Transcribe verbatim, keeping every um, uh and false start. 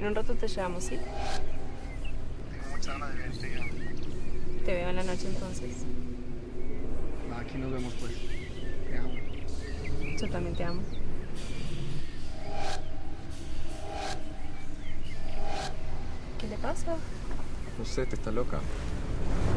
En un rato te llevamos, ¿sí? Tengo mucha ganas de verte ya. Te veo en la noche entonces. Va, aquí nos vemos pues. Te amo. Yo también te amo. ¿Qué le pasa? No sé, te está loca.